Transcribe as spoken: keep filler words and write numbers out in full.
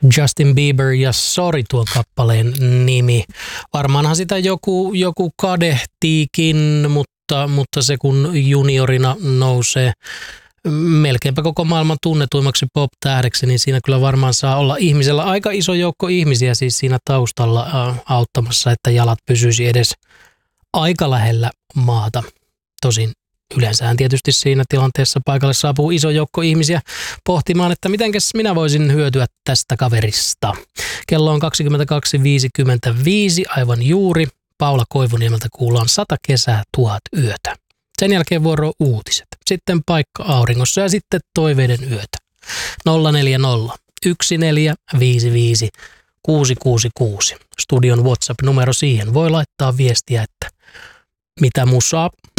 Justin Bieber ja Sorry tuon kappaleen nimi. Varmaanhan sitä joku, joku kadehtiikin, mutta, mutta se kun juniorina nousee melkeinpä koko maailman tunnetuimmaksi pop-tähdeksi, niin siinä kyllä varmaan saa olla ihmisellä aika iso joukko ihmisiä siis siinä taustalla äh, auttamassa, että jalat pysyisi edes aika lähellä maata. Tosin yleensähän tietysti siinä tilanteessa paikalle saapuu iso joukko ihmisiä pohtimaan, että mitenkäs minä voisin hyötyä tästä kaverista. Kello on kaksikymmentäkaksi viisikymmentäviisi aivan juuri. Paula Koivuniemeltä kuullaan sata kesää, tuhat yötä. Sen jälkeen vuoro uutiset. Sitten paikka auringossa ja sitten toiveiden yötä. nolla neljä nolla yksi neljä viisi viisi kuusi kuusi kuusi. Studion WhatsApp-numero siihen. Voi laittaa viestiä, että mitä musaa